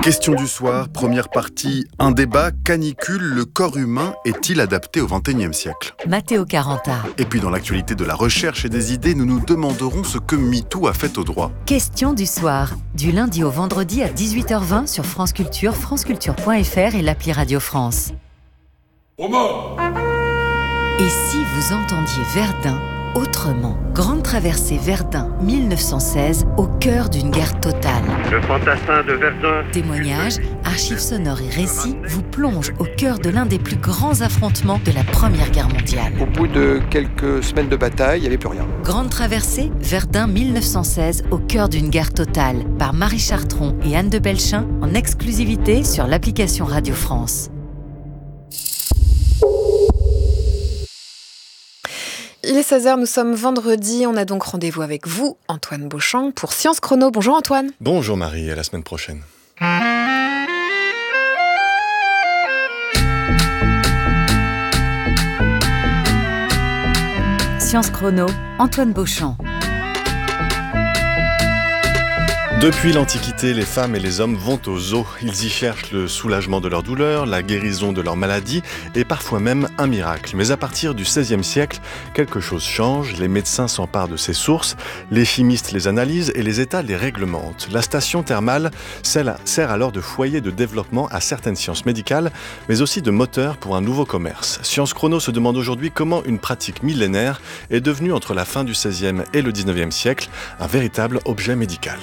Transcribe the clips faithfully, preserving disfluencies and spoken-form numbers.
Question du soir, première partie, un débat, canicule, le corps humain est-il adapté au vingt et unième siècle ? Matteo Caranta. Et puis dans l'actualité de la recherche et des idées, nous nous demanderons ce que MeToo a fait au droit. Question du soir, du lundi au vendredi à dix-huit heures vingt sur France Culture, franceculture point f r et l'appli Radio France. Au mort ! Et si vous entendiez Verdun autrement ? Grande traversée Verdun mille neuf cent seize, au cœur d'une guerre totale. Le fantassin de Verdun. Témoignages, archives sonores et récits vous plongent au cœur de l'un des plus grands affrontements de la Première Guerre mondiale. Au bout de quelques semaines de bataille, il n'y avait plus rien. Grande traversée Verdun mille neuf cent seize, au cœur d'une guerre totale, par Marie Chartron et Anne de Belchin, en exclusivité sur l'application Radio France. Il est seize heures, nous sommes vendredi, on a donc rendez-vous avec vous, Antoine Beauchamp, pour Science Chrono. Bonjour Antoine. Bonjour Marie, à la semaine prochaine. Science Chrono, Antoine Beauchamp. Depuis l'Antiquité, les femmes et les hommes vont au zoo. Ils y cherchent le soulagement de leur douleur, la guérison de leur maladie et parfois même un miracle. Mais à partir du seizième siècle, quelque chose change. Les médecins s'emparent de ces sources, les chimistes les analysent et les États les réglementent. La station thermale sert alors de foyer de développement à certaines sciences médicales, mais aussi de moteur pour un nouveau commerce. Science Chrono se demande aujourd'hui comment une pratique millénaire est devenue entre la fin du seizième et le dix-neuvième siècle un véritable objet médical.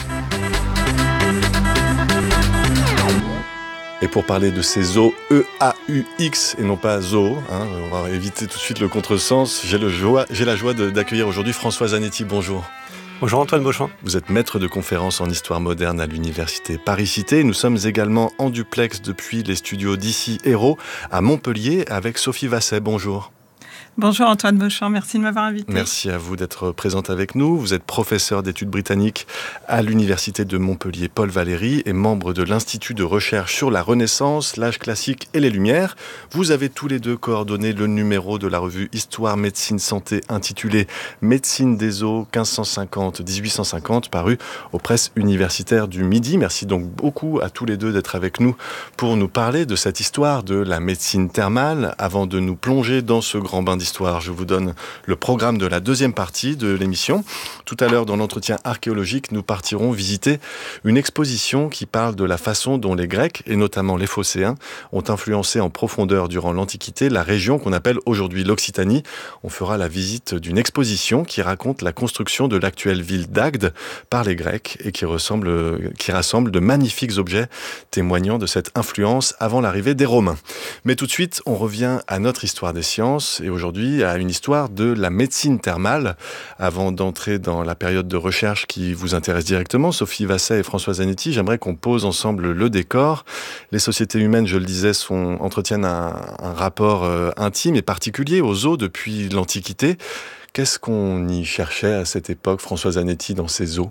Et pour parler de ces zoos, E A U X et non pas zoo, hein, on va éviter tout de suite le contresens, j'ai, le joie, j'ai la joie de, d'accueillir aujourd'hui François Zanetti, bonjour. Bonjour Antoine Beauchamp. Vous êtes maître de conférences en histoire moderne à l'université Paris-Cité. Nous sommes également en duplex depuis les studios d'ici Hérault à Montpellier avec Sophie Vasset, bonjour. Bonjour Antoine Beauchamp, merci de m'avoir invité. Merci à vous d'être présente avec nous. Vous êtes professeur d'études britanniques à l'université de Montpellier Paul Valéry et membre de l'Institut de recherche sur la Renaissance, l'âge classique et les Lumières. Vous avez tous les deux coordonné le numéro de la revue Histoire, Médecine, Santé intitulé Médecine des eaux quinze cent cinquante à dix-huit cent cinquante paru aux presses universitaires du Midi. Merci donc beaucoup à tous les deux d'être avec nous pour nous parler de cette histoire de la médecine thermale. Avant de nous plonger dans ce grand bain d'histoire, je vous donne le programme de la deuxième partie de l'émission. Tout à l'heure, dans l'entretien archéologique, nous partirons visiter une exposition qui parle de la façon dont les Grecs, et notamment les Phocéens, ont influencé en profondeur durant l'Antiquité la région qu'on appelle aujourd'hui l'Occitanie. On fera la visite d'une exposition qui raconte la construction de l'actuelle ville d'Agde par les Grecs et qui, ressemble, qui rassemble de magnifiques objets témoignant de cette influence avant l'arrivée des Romains. Mais tout de suite, on revient à notre histoire des sciences et aujourd'hui à une histoire de la médecine thermale. Avant d'entrer dans la période de recherche qui vous intéresse directement, Sophie Vasset et François Zanetti, j'aimerais qu'on pose ensemble le décor. Les sociétés humaines, je le disais, sont, entretiennent un, un rapport euh, intime et particulier aux eaux depuis l'Antiquité. Qu'est-ce qu'on y cherchait à cette époque, François Zanetti, dans ces eaux ?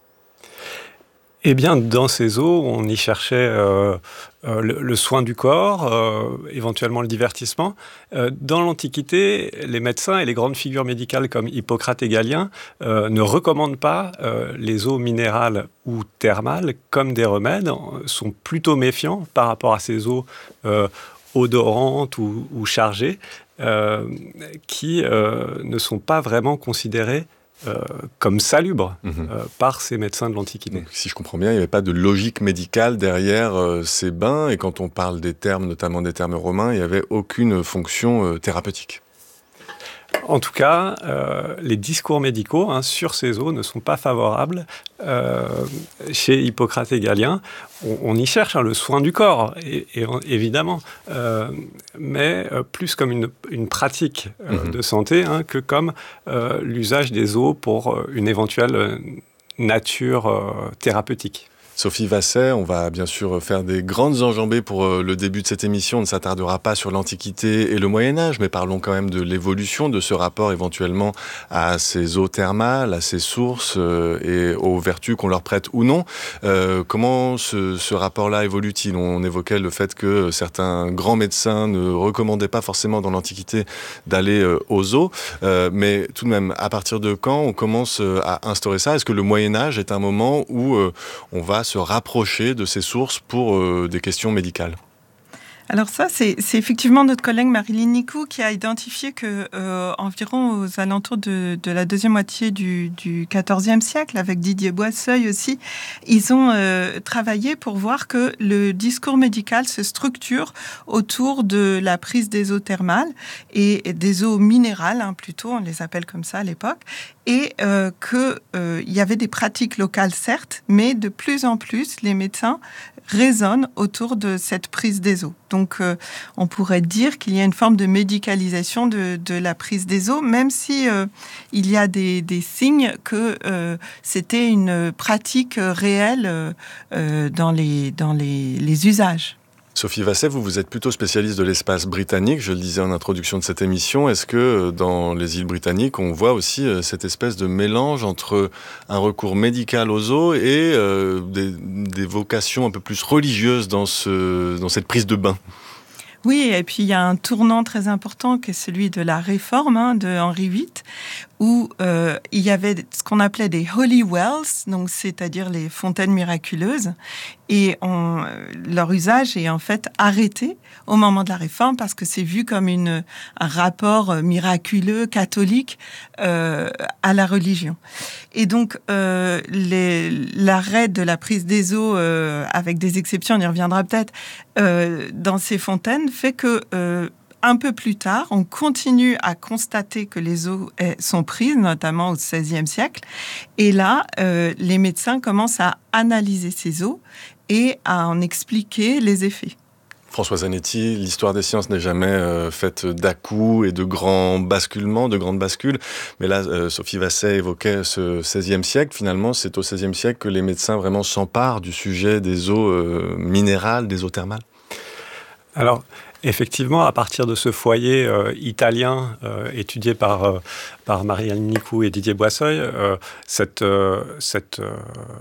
Eh bien, dans ces eaux, on y cherchait euh, euh, le, le soin du corps, euh, éventuellement le divertissement. Euh, dans l'Antiquité, les médecins et les grandes figures médicales comme Hippocrate et Galien euh, ne recommandent pas euh, les eaux minérales ou thermales comme des remèdes, sont plutôt méfiants par rapport à ces eaux euh, odorantes ou, ou chargées, euh, qui euh, ne sont pas vraiment considérées Euh, comme salubre mmh. euh, par ces médecins de l'Antiquité. Donc, si je comprends bien, il n'y avait pas de logique médicale derrière euh, ces bains, et quand on parle des termes, notamment des termes romains, il n'y avait aucune fonction euh, thérapeutique. En tout cas, euh, les discours médicaux hein, sur ces eaux ne sont pas favorables. Euh, chez Hippocrate et Galien, on, on y cherche hein, le soin du corps, et, et, évidemment, euh, mais euh, plus comme une, une pratique euh, mmh. de santé hein, que comme euh, l'usage des eaux pour euh, une éventuelle nature euh, thérapeutique. Sophie Vasset, on va bien sûr faire des grandes enjambées pour le début de cette émission. On ne s'attardera pas sur l'Antiquité et le Moyen-Âge, mais parlons quand même de l'évolution de ce rapport éventuellement à ces eaux thermales, à ces sources et aux vertus qu'on leur prête ou non. Euh, comment ce, ce rapport-là évolue-t-il ? On évoquait le fait que certains grands médecins ne recommandaient pas forcément dans l'Antiquité d'aller aux eaux, euh, mais tout de même, à partir de quand on commence à instaurer ça ? Est-ce que le Moyen-Âge est un moment où euh, on va se rapprocher de ces sources pour euh, des questions médicales ? Alors ça, c'est, c'est effectivement notre collègue Marilyn Nicou qui a identifié que euh, environ aux alentours de, de la deuxième moitié du, du quatorzième siècle, avec Didier Boisseuil aussi, ils ont euh, travaillé pour voir que le discours médical se structure autour de la prise des eaux thermales et des eaux minérales, hein, plutôt, on les appelle comme ça à l'époque, et euh, qu'il euh, y avait des pratiques locales, certes, mais de plus en plus, les médecins résonnent autour de cette prise des eaux. Donc, euh, on pourrait dire qu'il y a une forme de médicalisation de, de la prise des eaux, même si euh, il y a des, des signes que euh, c'était une pratique réelle euh, dans, les, dans les, les usages. Sophie Vasset, vous, vous êtes plutôt spécialiste de l'espace britannique, je le disais en introduction de cette émission. Est-ce que dans les îles britanniques, on voit aussi cette espèce de mélange entre un recours médical aux eaux et euh, des, des vocations un peu plus religieuses dans, ce, dans cette prise de bain ? Oui, et puis il y a un tournant très important qui est celui de la Réforme hein, de Henri huit, où euh, il y avait ce qu'on appelait des holy wells, donc c'est-à-dire les fontaines miraculeuses, et on, leur usage est en fait arrêté au moment de la Réforme parce que c'est vu comme une, un rapport miraculeux catholique euh, à la religion. Et donc euh, les, l'arrêt de la prise des eaux, euh, avec des exceptions, on y reviendra peut-être, euh, dans ces fontaines fait que euh, un peu plus tard, on continue à constater que les eaux sont prises, notamment au seizième siècle. Et là, euh, les médecins commencent à analyser ces eaux et à en expliquer les effets. François Zanetti, l'histoire des sciences n'est jamais euh, faite d'à-coups et de grands basculements, de grandes bascules. Mais là, euh, Sophie Vasset évoquait ce seizième siècle. Finalement, c'est au seizième siècle que les médecins vraiment s'emparent du sujet des eaux euh, minérales, des eaux thermales. Alors, effectivement, à partir de ce foyer euh, italien euh, étudié par, euh, par Marilyn Nicou et Didier Boisseuil, euh, cette, euh, cette euh,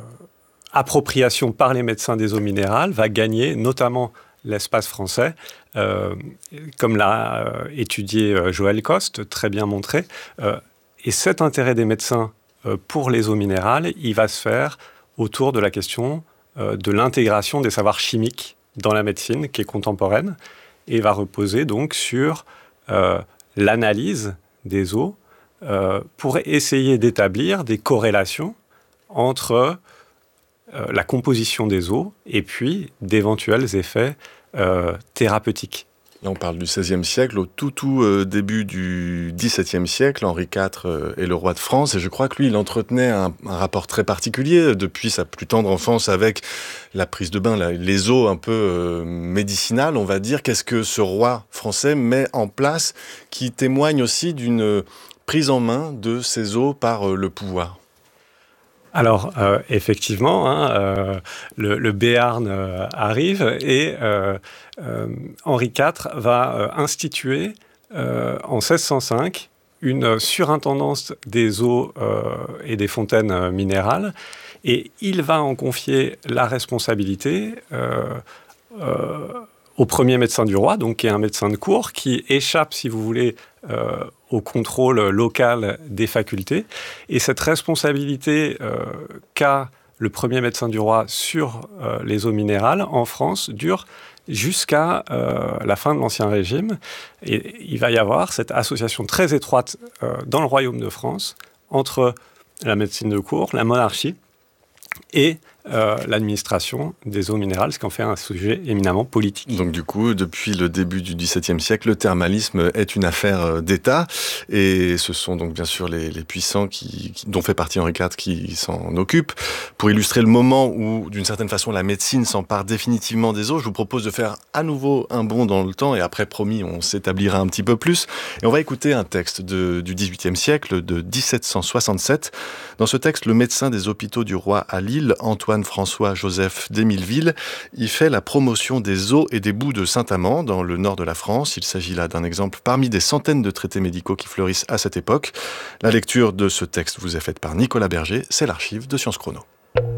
appropriation par les médecins des eaux minérales va gagner notamment l'espace français, euh, comme l'a euh, étudié euh, Joël Coste, très bien montré. Euh, et cet intérêt des médecins euh, pour les eaux minérales, il va se faire autour de la question euh, de l'intégration des savoirs chimiques dans la médecine, qui est contemporaine, et va reposer donc sur euh, l'analyse des eaux euh, pour essayer d'établir des corrélations entre euh, la composition des eaux et puis d'éventuels effets euh, thérapeutiques. Là, on parle du seizième siècle, au tout, tout euh, début du dix-septième siècle. Henri quatre euh, est le roi de France, et je crois que lui, il entretenait un, un rapport très particulier depuis sa plus tendre enfance avec la prise de bain, la, les eaux un peu euh, médicinales, on va dire. Qu'est-ce que ce roi français met en place qui témoigne aussi d'une prise en main de ces eaux par euh, le pouvoir ? Alors, euh, effectivement, hein, euh, le, le Béarn euh, arrive et euh, euh, Henri quatre va euh, instituer euh, en seize cent cinq une surintendance des eaux euh, et des fontaines euh, minérales, et il va en confier la responsabilité euh, euh, au premier médecin du roi, donc qui est un médecin de cour, qui échappe, si vous voulez, euh, au contrôle local des facultés. Et cette responsabilité euh, qu'a le premier médecin du roi sur euh, les eaux minérales en France dure jusqu'à euh, la fin de l'Ancien Régime. Et il va y avoir cette association très étroite euh, dans le Royaume de France entre la médecine de cour, la monarchie et euh, l'administration des eaux minérales, ce qui en fait un sujet éminemment politique. Donc du coup, depuis le début du dix-septième siècle, le thermalisme est une affaire d'État, et ce sont donc bien sûr les, les puissants qui, qui, dont fait partie Henri quatre qui s'en occupent. Pour illustrer le moment où, d'une certaine façon, la médecine s'empare définitivement des eaux, je vous propose de faire à nouveau un bond dans le temps, et après, promis, on s'établira un petit peu plus. Et on va écouter un texte de, du dix-huitième siècle, de dix-sept cent soixante-sept. Dans ce texte, le médecin des hôpitaux du roi à Lille, Antoine François-Joseph d'Émileville, il fait la promotion des eaux et des boues de Saint-Amand, dans le nord de la France. Il s'agit là d'un exemple parmi des centaines de traités médicaux qui fleurissent à cette époque. La lecture de ce texte vous est faite par Nicolas Berger, c'est l'archive de Sciences Chrono.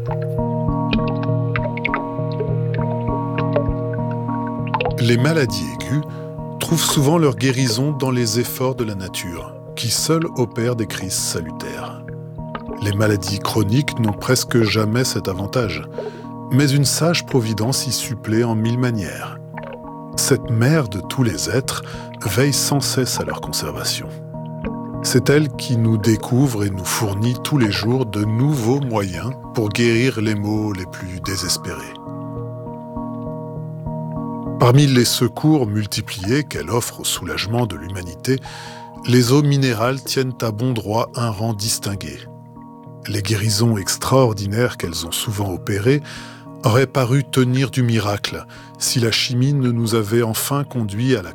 Les maladies aiguës trouvent souvent leur guérison dans les efforts de la nature, qui seule opère des crises salutaires. Les maladies chroniques n'ont presque jamais cet avantage. Mais une sage providence y supplée en mille manières. Cette mère de tous les êtres veille sans cesse à leur conservation. C'est elle qui nous découvre et nous fournit tous les jours de nouveaux moyens pour guérir les maux les plus désespérés. Parmi les secours multipliés qu'elle offre au soulagement de l'humanité, les eaux minérales tiennent à bon droit un rang distingué. Les guérisons extraordinaires qu'elles ont souvent opérées auraient paru tenir du miracle si la chimie ne nous avait enfin conduit à la